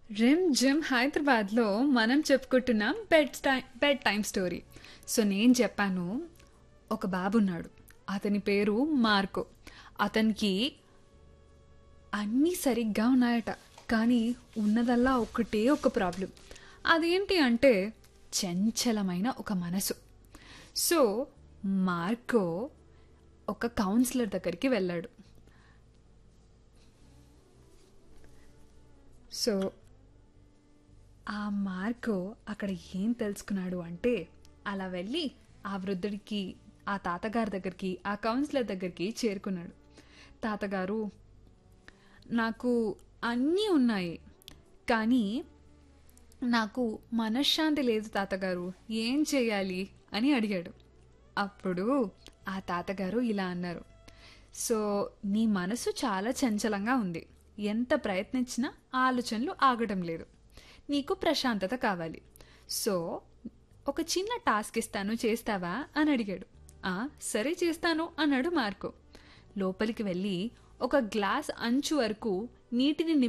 Rim gym హైదరాబాద్లో మనం చెప్పుకుంటున్నాం బెడ్ టైమ్ స్టోరీ. సో నేను చెప్పాను, ఒక బాబున్నాడు. అతని పేరు మార్కో. అతనికి అన్నీ సరిగ్గా ఉన్నాయట, కానీ ఉన్నదల్లా ఒకటే ఒక ప్రాబ్లం. అదేంటి అంటే చంచలమైన ఒక మనసు. సో మార్కో ఒక కౌన్సిలర్ దగ్గరికి వెళ్ళాడు. సో ఆ మార్కో అక్కడ ఏం తెలుసుకున్నాడు అంటే, అలా వెళ్ళి ఆ వృద్ధుడికి, ఆ తాతగారి దగ్గరికి, ఆ కౌన్సిలర్ దగ్గరికి చేరుకున్నాడు. తాతగారు, నాకు అన్నీ ఉన్నాయి, కానీ నాకు మనశ్శాంతి లేదు తాతగారు, ఏం చేయాలి అని అడిగాడు. అప్పుడు ఆ తాతగారు ఇలా అన్నారు, సో నీ మనసు చాలా చంచలంగా ఉంది, ఎంత ప్రయత్నించినా ఆలోచనలు ఆగడం లేదు, నీకు ప్రశాంతత కావాలి. సో ఒక చిన్న టాస్క్ ఇస్తాను, చేస్తావా అని అడిగాడు. "ఆ, సరే చేస్తాను" అన్నాడు మార్కో. లోపలికి వెళ్ళి ఒక గ్లాస్ అంచు వరకు నీటిని